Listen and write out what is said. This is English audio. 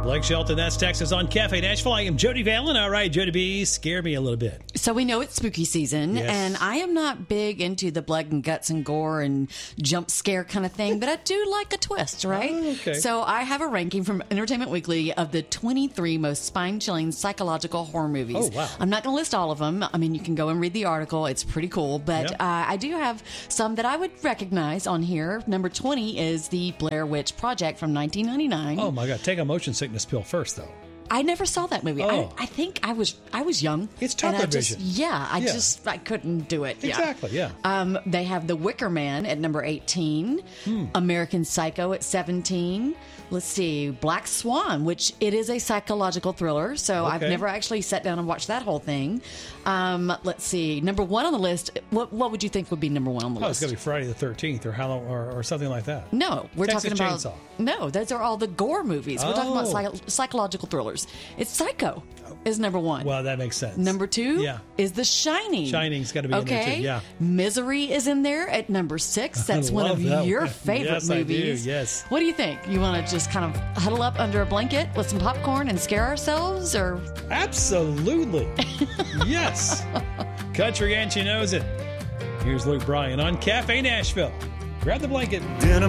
Blake Shelton, that's Texas on Cafe Nashville. I am Jody Valen. All right, Jody B, scare me a little bit. So we know it's spooky season, Yes. and I am not big into the blood and guts and gore and jump scare kind of thing, but I do like a twist, right? Oh, okay. So I have a ranking from Entertainment Weekly of the 23 most spine-chilling psychological horror movies. Oh, wow. I'm not going to list all of them. I mean, you can go and read the article. It's pretty cool, but Yep. I do have some that I would recognize on here. Number 20 is the Blair Witch Project from 1999. Oh, my God. Take a motion sickness pill first, though. I never saw that movie. Oh. I think I was young. It's and tunnel I just- vision. Yeah, I Yeah. I couldn't do it. Yeah. Exactly, yeah. They have The Wicker Man at number 18, American Psycho at 17. Let's see, Black Swan, which it is a psychological thriller, so I've Okay. never actually sat down and watched that whole thing. Let's see, number one on the list. What would you think would be number one on the Oh, it's list? going to be Friday the 13th or Halloween or something like that. No, we're Texas talking about Chainsaw. no. Those are all the gore movies. We're talking about Oh. psychological thrillers. It's Psycho is number one. Well, that makes sense. Number two Yeah. is The Shining. Shining's gotta be in there, too, yeah. Misery is in there at number 6. That's one love of that your one. favorite Yes, I do, movies. yes. What do you think? You want to just kind of huddle up under a blanket with some popcorn and scare ourselves, or Absolutely. Yes. Country and she knows it. Here's Luke Bryan on Cafe Nashville. Grab the blanket.